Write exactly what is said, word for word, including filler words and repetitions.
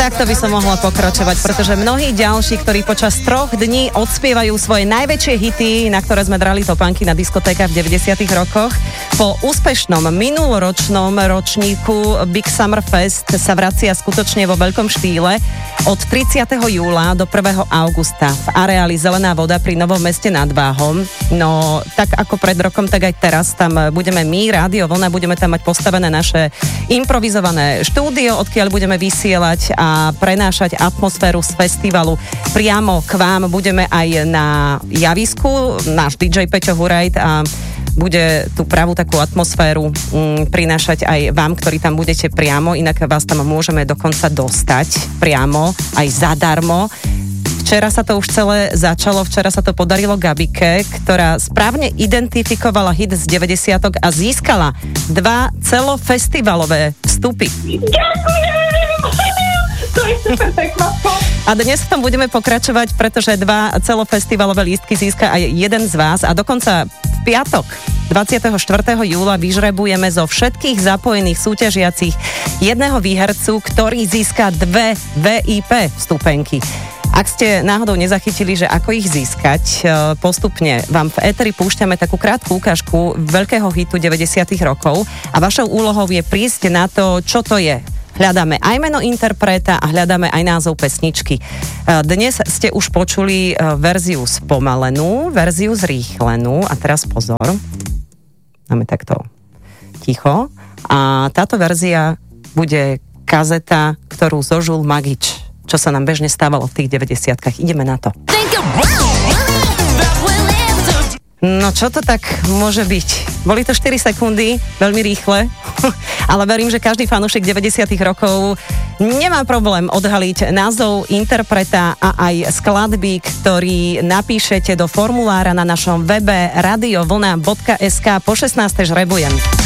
takto by som mohla pokračovať, pretože mnohí ďalší, ktorí počas troch dní odspievajú svoje najväčšie hity, na ktoré sme drali topánky na diskotékach v deväťdesiatych rokoch, po úspešnom minuloročnom ročníku Big Summer Fest sa vracia skutočne vo veľkom štýle od tridsiateho júla do prvého augusta v areáli Zelená voda pri Novom Meste nad Váhom. No, tak ako pred rokom, tak aj teraz tam budeme my, Rádio Vlna, budeme tam mať postavené naše improvizované štúdio, odkiaľ budeme vysielať a prenášať atmosféru z festivalu priamo k vám. Budeme aj na javisku, náš dý džej Peťo Hurajt a bude tú pravú takú atmosféru m, prinášať aj vám, ktorí tam budete priamo, inak vás tam môžeme dokonca dostať priamo, aj zadarmo. Včera sa to už celé začalo, včera sa to podarilo Gabike, ktorá správne identifikovala hit z deväťdesiatok a získala dva celofestivalové vstupy. To je super prekvapko. A dnes v tom budeme pokračovať, pretože dva celofestivalové lístky získa aj jeden z vás a dokonca v piatok dvadsiateho štvrtého júla vyžrebujeme zo všetkých zapojených súťažiacich jedného výhercu, ktorý získa dve vé í pé vstupenky. Ak ste náhodou nezachytili, že ako ich získať, postupne vám v éteri púšťame takú krátku ukážku veľkého hitu deväťdesiatych rokov a vašou úlohou je prísť na to, čo to je. Hľadáme aj meno interpreta a hľadáme aj názov pesničky. Dnes ste už počuli verziu spomalenú, verziu zrýchlenú a teraz pozor, máme takto ticho a táto verzia bude kazeta, ktorú zožul Magič, čo sa nám bežne stávalo v tých deväťdesiatkach. Ideme na to. No čo to tak môže byť? Boli to štyri sekundy, veľmi rýchle, ale verím, že každý fanúšik deväťdesiatych rokov nemá problém odhaliť názov interpreta a aj skladby, ktorý napíšete do formulára na našom webe radiovlna bodka es ká. Po šestnástej žrebujem.